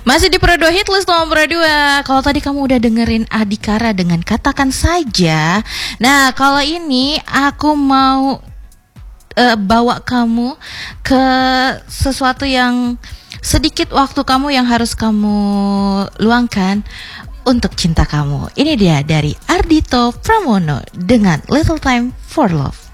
Masih di Prodo Hit List nomor 2. Kalau tadi kamu udah dengerin Adhikara dengan Katakan Saja. Nah, kalau ini aku mau bawa kamu ke sesuatu yang sedikit waktu kamu yang harus kamu luangkan untuk cinta kamu. Ini dia dari Ardhito Pramono dengan Little Time for Love.